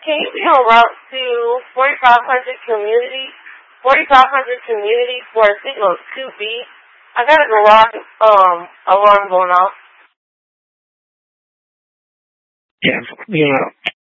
Can you be on route to 4500 community for a signal 2B? I got a garage alarm going off. Yeah, you know.